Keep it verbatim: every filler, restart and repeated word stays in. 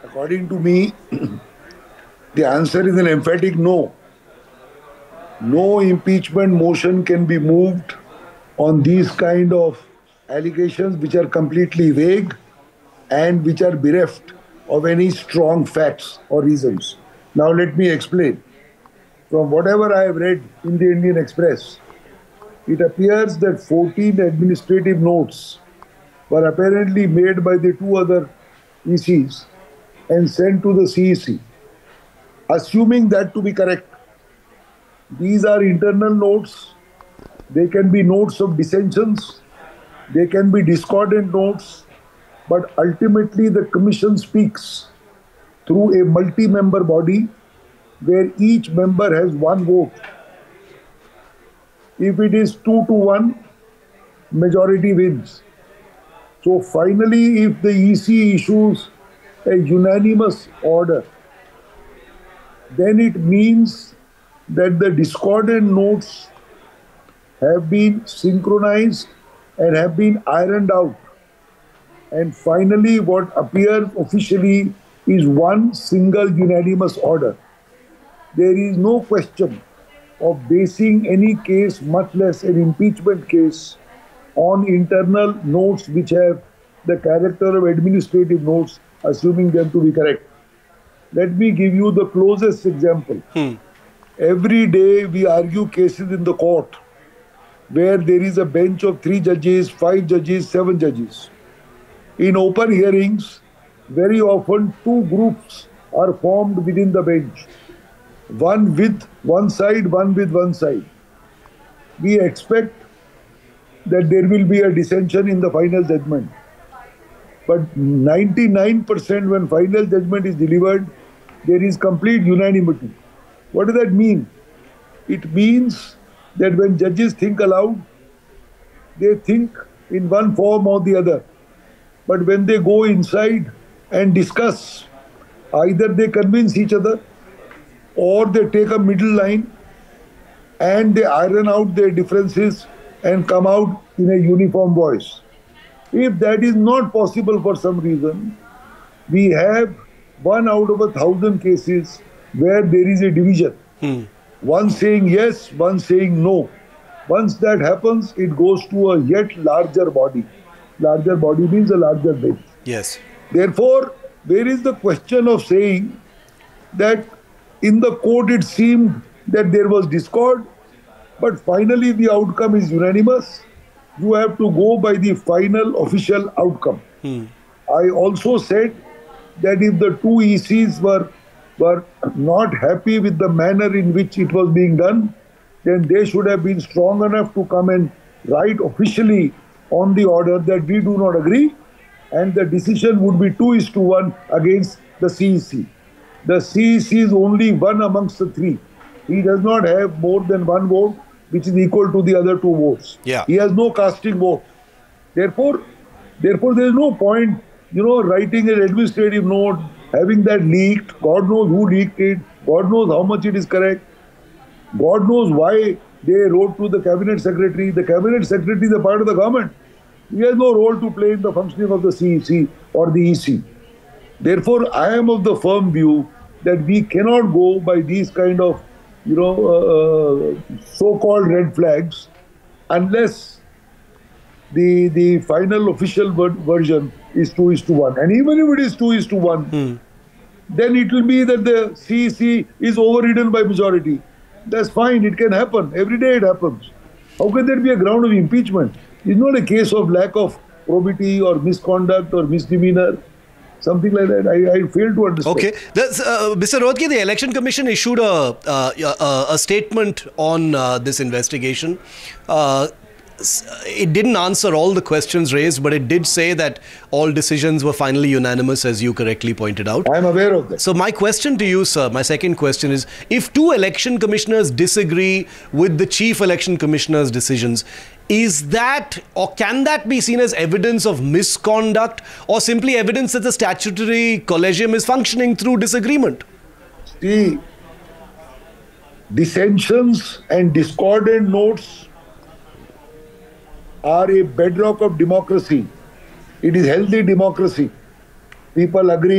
According to me, the answer is an emphatic no. No impeachment motion can be moved on these kind of allegations which are completely vague and which are bereft of any strong facts or reasons. Now, let me explain. From whatever I have read in the Indian Express, it appears that fourteen administrative notes were apparently made by the two other E Cs and sent to the C E C. Assuming that to be correct, these are internal notes. They can be notes of dissensions. They can be discordant notes. But ultimately, the Commission speaks through a multi-member body where each member has one vote. If it is two to one, majority wins. So finally, if the E C issues a unanimous order, then it means that the discordant notes have been synchronized and have been ironed out. And finally, what appears officially is one single unanimous order. There is no question of basing any case, much less an impeachment case, on internal notes which have the character of administrative notes, assuming them to be correct. Let me give you the closest example. Hmm. Every day we argue cases in the court where there is a bench of three judges, five judges, seven judges. In open hearings, very often two groups are formed within the bench. One with one side, one with one side. We expect that there will be a dissension in the final judgment. But ninety-nine percent when final judgment is delivered, there is complete unanimity. What does that mean? It means that when judges think aloud, they think in one form or the other. But when they go inside and discuss, either they convince each other or they take a middle line and they iron out their differences and come out in a uniform voice. If that is not possible for some reason, we have one out of a thousand cases where there is a division. Hmm. One saying yes, one saying no. Once that happens, it goes to a yet larger body. Larger body means a larger bench. Yes. Therefore, there is the question of saying that in the court it seemed that there was discord, but finally the outcome is unanimous. You have to go by the final official outcome. Hmm. I also said that if the two E Cs were, were not happy with the manner in which it was being done, then they should have been strong enough to come and write officially on the order that we do not agree, and the decision would be two is to one against the C E C. The C E C is only one amongst the three. He does not have more than one vote, which is equal to the other two votes. Yeah. He has no casting vote. Therefore, therefore, there is no point, you know, writing an administrative note, having that leaked. God knows who leaked it. God knows how much it is correct. God knows why they wrote to the cabinet secretary. The cabinet secretary is a part of the government. He has no role to play in the functioning of the C E C or the E C. Therefore, I am of the firm view that we cannot go by these kind of, you know, uh, so-called red flags unless the the final official ver- version is two is to one. And even if it is two is to one, Hmm. then it will be that the C E C is overridden by majority. That's fine. It can happen. Every day it happens. How can there be a ground of impeachment? It's not a case of lack of probity or misconduct or misdemeanor. Something like that. I, I fail to understand. Okay. That's, uh, Mister Rohde, the Election Commission issued a, uh, a, a statement on uh, this investigation. Uh, it didn't answer all the questions raised, but it did say that all decisions were finally unanimous, as you correctly pointed out. I am aware of that. So my question to you, sir, my second question is, if two election commissioners disagree with the chief election commissioner's decisions, is that or can that be seen as evidence of misconduct or simply evidence that the statutory collegium is functioning through disagreement? See, dissensions and discordant notes are a bedrock of democracy. It is healthy democracy. People agree.